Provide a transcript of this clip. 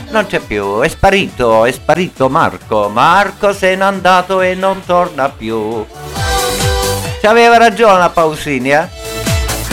Non c'è più, è sparito Marco se n'è andato e non torna più. C'aveva ragione la Pausini, eh?